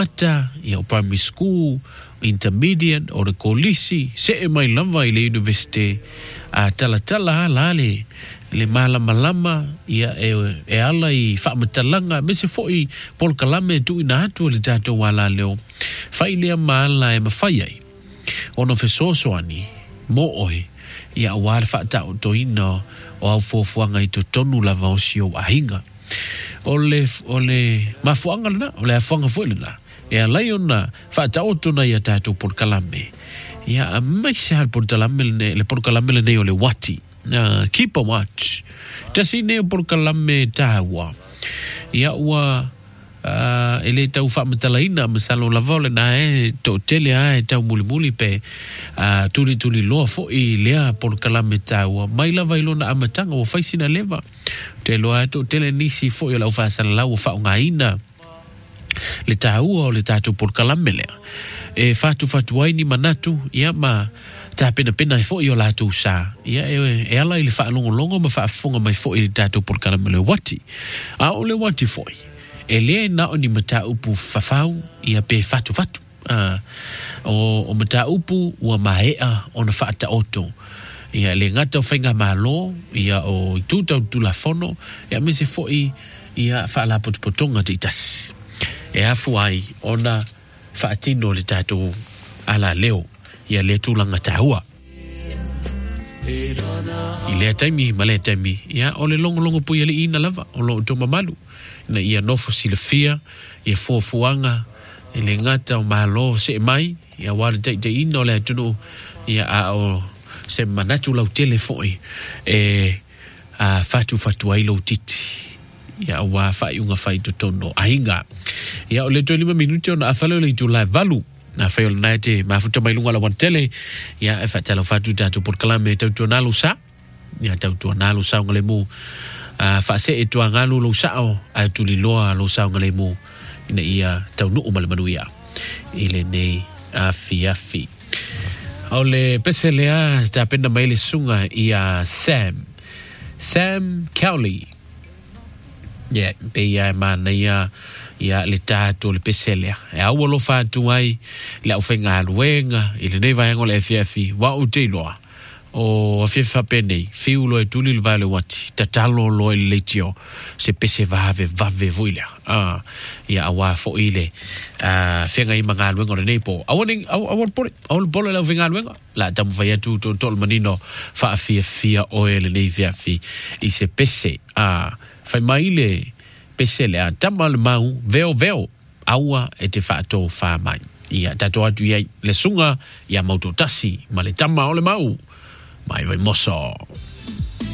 ata ia o primary school, intermediate o le kolisi se e mai lava i le university a tala lale le malama ia e ala i whaamatalanga me se foi Paul Kalame tu ina atu le tato wala leo fai lea maala e mawhai ai ono fesosoani mo oi ia wale whaatau to ina o au fuafuanga i to tonu lava o sio ahinga ole mafuanga lana ole afuanga fuele na ia lai ona whaatau tona ia tato Paul Kalame ia mai se hal Paul Kalame le Paul Kalame le neo le wati keep a watch tasi neo Paul Kalame tawa ia ua ele tau whaamatalaina masalo lavole na to tele ai tau muli pe turi loa fo i lea Paul Kalame tawa mai lava ilona amatanga o faisina leva te loa to tele nisi fo i lau whaasana lau o whaungaina le taua o le tatu Paul Kalame lea e fatu waini manatu ia ma ta pena e fo i o latu sa ia e ala i le whaalongolongo ma whaafunga mai fo i le tatu Paul Kalame le wati a o le wati fo i e le na o ni mata upu fafau ia pe fatu o mata upu ua mahea o na whaata oto ia le ngata o whainga malo ia o tutau tulafono ia me se fo i ia whaala potonga te itasi e afu ai o na whaatino le tatu ala leo ia le tūlanga tāua. I lea taimi, ma lea taimi, ia o le longo pui ali ina lava, o lo tō mamalu, na ia nofo silafia, ia fuafuanga, i le ngata o mahalo se mai, ia wale te ina o le atunu, ia a o se manatu lau telefoi, fatu ai lau titi, ia wa fai unga fai to tono, ahinga, ia o le 5 minuti o na afalo le tu live valu, na fail naite mafuta mai lunga la wantele ya e fatalo fatu tatu Paul Kalame tau tuanalu sa ya tau tuanalu sa ngale mu fa se e tuangalu lo sa o a tuli loa lo sa ngale mu ina ia tau nu umal manuia ile nei afi ole peselea sta penda mai le sunga ia Sam Cowley ya pe ya mana ia le tato le peselea e au lo fatu ai le au fenga luenga ile nei vai ngole fiafi wa utiloa o fifa pene fiulo e tuli le vale wati tatalo lo le tio se pese vave voila ia awa fo ile fenga i manga luenga le nepo awon pole la fenga luenga la tamu vai tu tol manino fa fia o ele nei fiafi i se pese fai maile pesele a tamal mau veo aua e te whaato whamai ia tato atu iai le sunga ia mautotasi ma le tama o le mau mai vai moso